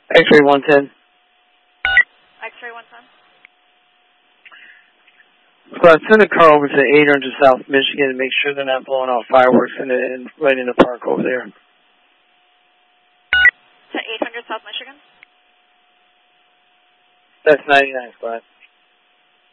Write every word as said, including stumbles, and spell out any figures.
X-ray one ten. X-ray one ten. Squad, send a car over to eight hundred South Michigan and make sure they're not blowing off fireworks in the, in, right in the park over there. To eight hundred South Michigan? That's ninety-nine, Squad.